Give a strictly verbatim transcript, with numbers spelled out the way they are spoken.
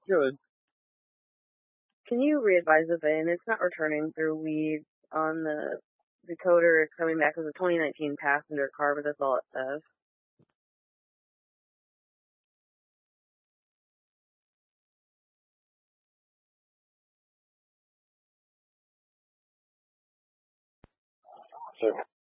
Good. Can you re-advise the V I N? It's not returning through weeds on the decoder. It's coming back as a twenty nineteen passenger car, but that's all it says. Sure.